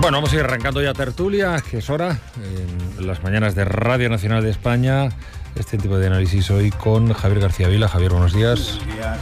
Bueno, vamos a ir arrancando ya tertulia, que es hora, en las mañanas de Radio Nacional de España. Este tipo de análisis hoy con Javier García Vila. Javier, buenos días. Buenos días.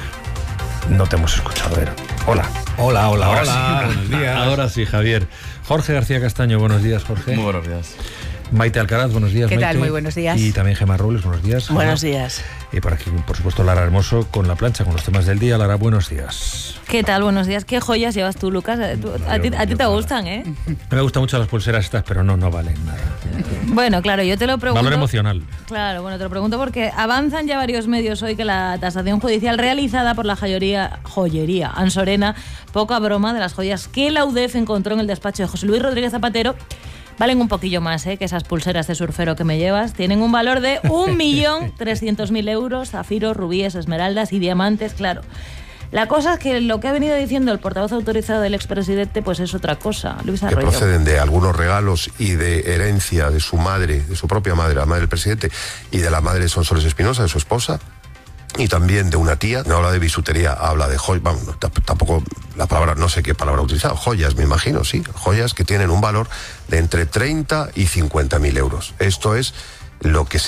No te hemos escuchado, a ver. Hola. Hola. Ahora sí, buenos días. Ahora sí, Javier. Jorge García Castaño, buenos días, Jorge. Muy buenos días. Maite Alcaraz, buenos días, ¿Qué Maite. tal? Muy buenos días. Y también Gemma Robles, buenos días. Gemma. Buenos días. Y por aquí, por supuesto, Lara Hermoso con la plancha, con los temas del día. Lara, buenos días. ¿Qué tal? Buenos días. ¿Qué joyas llevas tú, Lucas? A ti te gustan, ¿eh? Me gustan mucho las pulseras estas, pero no valen nada. Bueno, claro, yo te lo pregunto. Valor emocional. Claro, bueno, te lo pregunto porque avanzan ya varios medios hoy que la tasación judicial realizada por la joyería Ansorena, poca broma, de las joyas que la UDEF encontró en el despacho de José Luis Rodríguez Zapatero, valen un poquillo más que esas pulseras de surfero que me llevas. Tienen un valor de 1.300.000 euros, zafiros, rubíes, esmeraldas y diamantes, claro. La cosa es que lo que ha venido diciendo el portavoz autorizado del expresidente pues es otra cosa. Luis Arroyo. Que proceden de algunos regalos y de herencia de su madre, de su propia madre, la madre del presidente, y de la madre de Sonsoles Espinosa, de su esposa, y también de una tía. No habla de bisutería, habla de joyas. Vamos, tampoco la palabra, no sé qué palabra ha utilizado. Joyas, me imagino, sí. Joyas que tienen un valor de entre 30 y 50.000 euros. Esto es lo que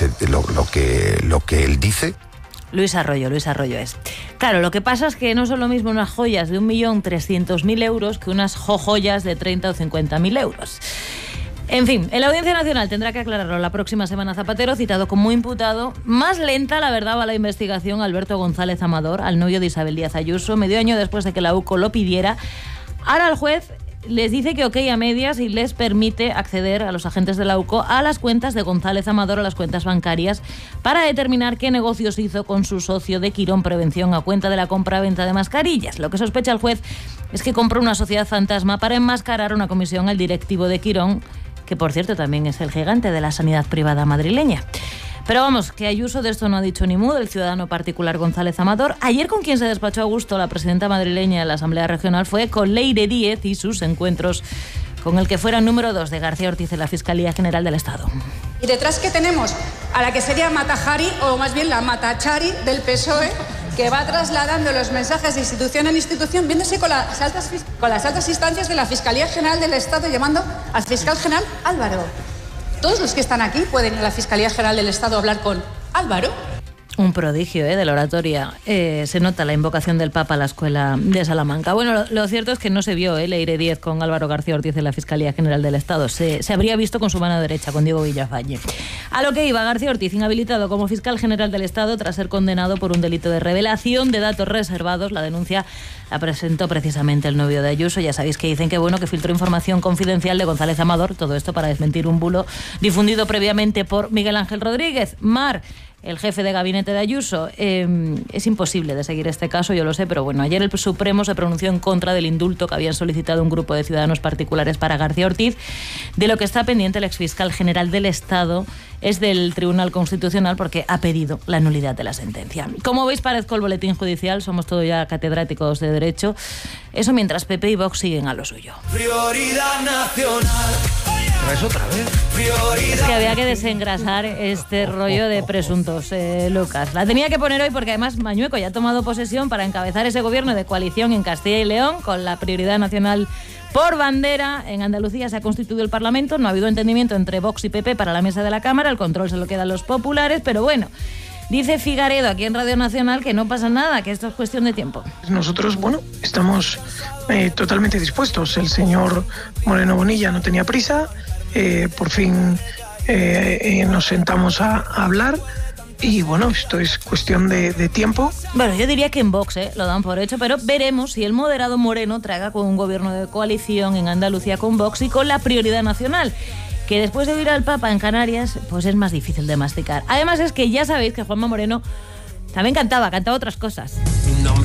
él dice. Luis Arroyo es. Claro, lo que pasa es que no son lo mismo unas joyas de 1.300.000 euros que unas joyas de 30 o 50.000 euros. En fin, en la Audiencia Nacional tendrá que aclararlo la próxima semana Zapatero, citado como imputado. Más lenta, la verdad, va la investigación Alberto González Amador, al novio de Isabel Díaz Ayuso, medio año después de que la UCO lo pidiera. Ahora el juez les dice que ok a medias y les permite acceder a los agentes de la UCO a las cuentas de González Amador, a las cuentas bancarias, para determinar qué negocios hizo con su socio de Quirón Prevención a cuenta de la compra-venta de mascarillas. Lo que sospecha el juez es que compró una sociedad fantasma para enmascarar una comisión al directivo de Quirón, que por cierto también es el gigante de la sanidad privada madrileña. Pero vamos, que Ayuso de esto no ha dicho ni mu, del ciudadano particular González Amador. Ayer con quien se despachó a gusto la presidenta madrileña de la Asamblea Regional fue con Leire Díez y sus encuentros con el que fuera número 2 de García Ortiz en la Fiscalía General del Estado. Y detrás que tenemos a la que sería Matajari, o más bien la Matachari del PSOE, que va trasladando los mensajes de institución en institución, viéndose con las altas instancias de la Fiscalía General del Estado, llamando al fiscal general Álvaro. Todos los que están aquí pueden en la Fiscalía General del Estado hablar con Álvaro. Un prodigio de la oratoria. Se nota la invocación del Papa a la escuela de Salamanca. Bueno, lo cierto es que no se vio Leire Díez con Álvaro García Ortiz en la Fiscalía General del Estado. Se habría visto con su mano derecha, con Diego Villafañe. A lo que iba, García Ortiz inhabilitado como fiscal general del Estado tras ser condenado por un delito de revelación de datos reservados. La denuncia la presentó precisamente el novio de Ayuso. Ya sabéis que dicen que filtró información confidencial de González Amador. Todo esto para desmentir un bulo difundido previamente por Miguel Ángel Rodríguez. El jefe de gabinete de Ayuso. Es imposible de seguir este caso, yo lo sé, pero bueno, ayer el Supremo se pronunció en contra del indulto que habían solicitado un grupo de ciudadanos particulares para García Ortiz. De lo que está pendiente el exfiscal general del Estado es del Tribunal Constitucional, porque ha pedido la nulidad de la sentencia. Como veis, parezco el boletín judicial, somos todos ya catedráticos de Derecho. Eso mientras PP y Vox siguen a lo suyo. Prioridad nacional. ¿Traes otra vez? Es que había que desengrasar este rollo de presuntos, Lucas. La tenía que poner hoy porque además Mañueco ya ha tomado posesión para encabezar ese gobierno de coalición en Castilla y León con la prioridad nacional por bandera. En Andalucía se ha constituido el Parlamento, no ha habido entendimiento entre Vox y PP para la mesa de la Cámara, el control se lo quedan los populares, pero bueno, dice Figaredo aquí en Radio Nacional que no pasa nada, que esto es cuestión de tiempo. Nosotros, estamos totalmente dispuestos. El señor Moreno Bonilla no tenía prisa, por fin nos sentamos a hablar. Y esto es cuestión de tiempo. Bueno, yo diría que en Vox lo dan por hecho, pero veremos si el moderado Moreno traga con un gobierno de coalición en Andalucía con Vox y con la prioridad nacional, que después de oír al Papa en Canarias, pues es más difícil de masticar. Además es que ya sabéis que Juanma Moreno también cantaba otras cosas. Mi nombre